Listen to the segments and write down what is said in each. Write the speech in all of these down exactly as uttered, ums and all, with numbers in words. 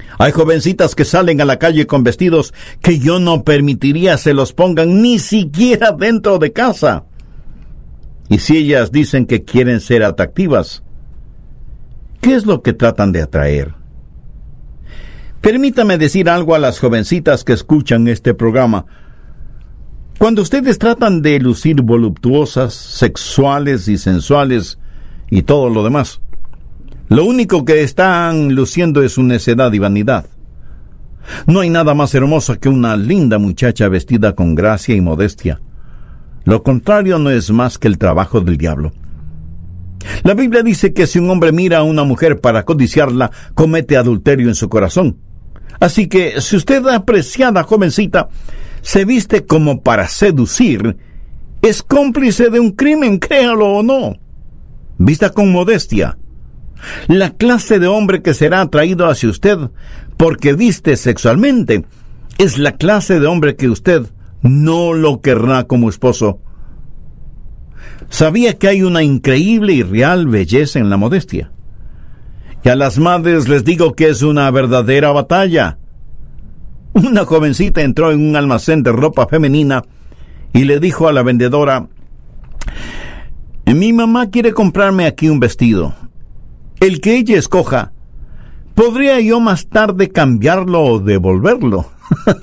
Hay jovencitas que salen a la calle con vestidos que yo no permitiría se los pongan ni siquiera dentro de casa. Y si ellas dicen que quieren ser atractivas, ¿qué es lo que tratan de atraer? Permítame decir algo a las jovencitas que escuchan este programa. Cuando ustedes tratan de lucir voluptuosas, sexuales y sensuales y todo lo demás, lo único que están luciendo es su necedad y vanidad. No hay nada más hermoso que una linda muchacha vestida con gracia y modestia. Lo contrario no es más que el trabajo del diablo. La Biblia dice que si un hombre mira a una mujer para codiciarla, comete adulterio en su corazón. Así que si usted, apreciada jovencita, se viste como para seducir, es cómplice de un crimen, créalo o no. Vista con modestia. La clase de hombre que será atraído hacia usted porque viste sexualmente es la clase de hombre que usted no lo querrá como esposo. ¿Sabía que hay una increíble y real belleza en la modestia? Y a las madres les digo que es una verdadera batalla. Una jovencita entró en un almacén de ropa femenina y le dijo a la vendedora: mi mamá quiere comprarme aquí un vestido. El que ella escoja, ¿podría yo más tarde cambiarlo o devolverlo?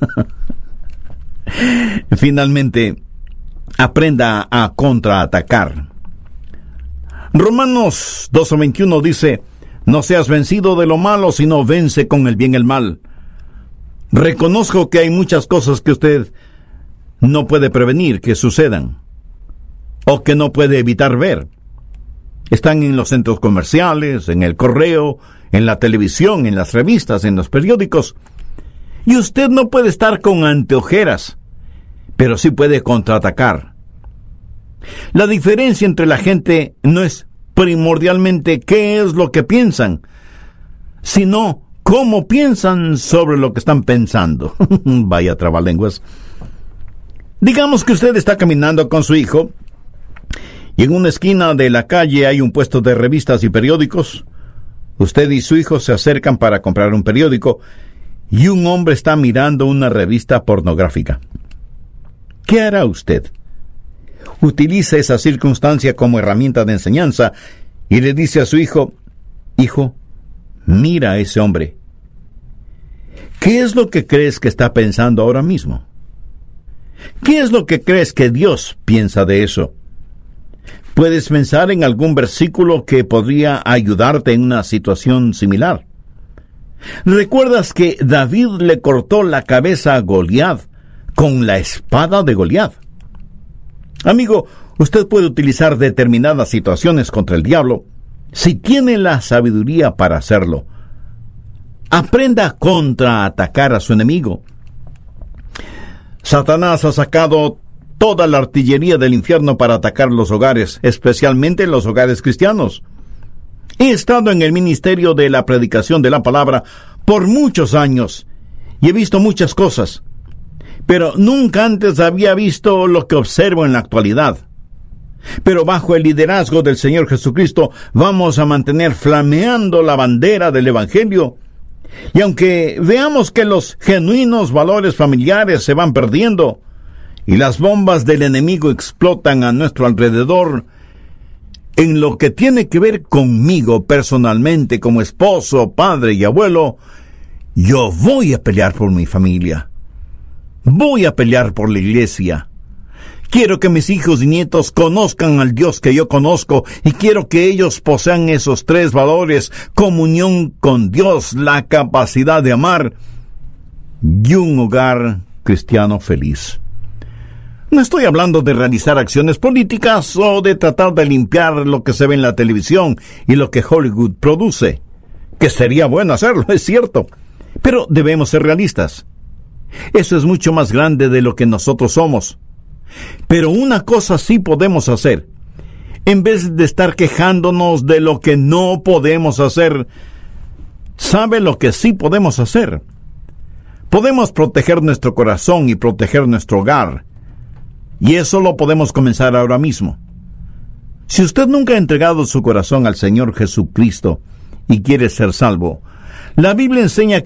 Finalmente, aprenda a contraatacar. Romanos doce veintiuno dice: no seas vencido de lo malo, sino vence con el bien el mal. Reconozco que hay muchas cosas que usted no puede prevenir que sucedan, o que no puede evitar ver. Están en los centros comerciales, en el correo, en la televisión, en las revistas, en los periódicos. Y usted no puede estar con anteojeras, pero sí puede contraatacar. La diferencia entre la gente no es primordialmente qué es lo que piensan, sino cómo piensan sobre lo que están pensando. Vaya trabalenguas. Digamos que usted está caminando con su hijo y en una esquina de la calle hay un puesto de revistas y periódicos. Usted y su hijo se acercan para comprar un periódico y un hombre está mirando una revista pornográfica. ¿Qué hará usted? Utiliza esa circunstancia como herramienta de enseñanza y le dice a su hijo: hijo, mira a ese hombre. ¿Qué es lo que crees que está pensando ahora mismo? ¿Qué es lo que crees que Dios piensa de eso? ¿Puedes pensar en algún versículo que podría ayudarte en una situación similar? ¿Recuerdas que David le cortó la cabeza a Goliat con la espada de Goliat? Amigo, usted puede utilizar determinadas situaciones contra el diablo si tiene la sabiduría para hacerlo. Aprenda a contraatacar a su enemigo. Satanás ha sacado toda la artillería del infierno para atacar los hogares, especialmente los hogares cristianos. He estado en el ministerio de la predicación de la palabra por muchos años y he visto muchas cosas, pero nunca antes había visto lo que observo en la actualidad. Pero bajo el liderazgo del Señor Jesucristo vamos a mantener flameando la bandera del Evangelio. Y aunque veamos que los genuinos valores familiares se van perdiendo y las bombas del enemigo explotan a nuestro alrededor, en lo que tiene que ver conmigo personalmente como esposo, padre y abuelo, yo voy a pelear por mi familia. Voy a pelear por la iglesia. Quiero que mis hijos y nietos conozcan al Dios que yo conozco y quiero que ellos posean esos tres valores: comunión con Dios, la capacidad de amar y un hogar cristiano feliz. No estoy hablando de realizar acciones políticas o de tratar de limpiar lo que se ve en la televisión y lo que Hollywood produce, que sería bueno hacerlo, es cierto, pero debemos ser realistas. Eso es mucho más grande de lo que nosotros somos. Pero una cosa sí podemos hacer. En vez de estar quejándonos de lo que no podemos hacer, ¿sabe lo que sí podemos hacer? Podemos proteger nuestro corazón y proteger nuestro hogar. Y eso lo podemos comenzar ahora mismo. Si usted nunca ha entregado su corazón al Señor Jesucristo y quiere ser salvo, la Biblia enseña que